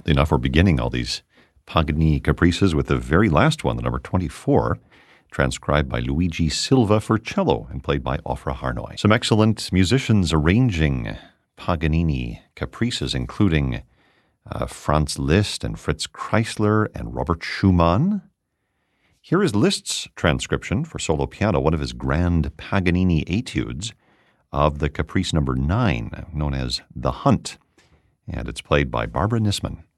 enough, we're beginning all these Paganini caprices with the very last one, the number 24, transcribed by Luigi Silva for cello and played by Ofra Harnoy. Some excellent musicians arranging Paganini caprices, including Franz Liszt and Fritz Kreisler and Robert Schumann. Here is Liszt's transcription for solo piano, one of his grand Paganini etudes of the Caprice number 9, known as The Hunt, and it's played by Barbara Nisman.